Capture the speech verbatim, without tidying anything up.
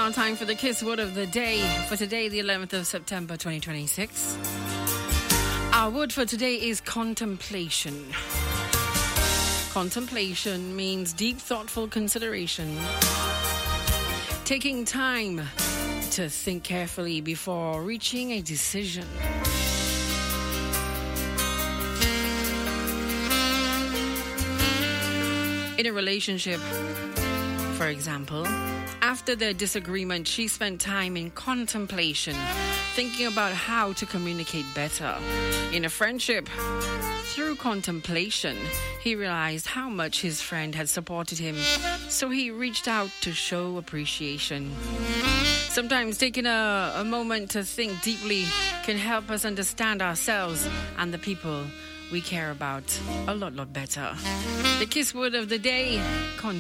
now time for the Kiss Word of the Day for today, the eleventh of September, twenty twenty-six. Our word for today is contemplation. Contemplation means deep, thoughtful consideration. Taking time to think carefully before reaching a decision. In a relationship, for example, after their disagreement, she spent time in contemplation, thinking about how to communicate better. In a friendship, through contemplation, he realized how much his friend had supported him, so he reached out to show appreciation. Sometimes taking a, a moment to think deeply can help us understand ourselves and the people we care about a lot, lot better. The Kiss Word of the Day, contemplation.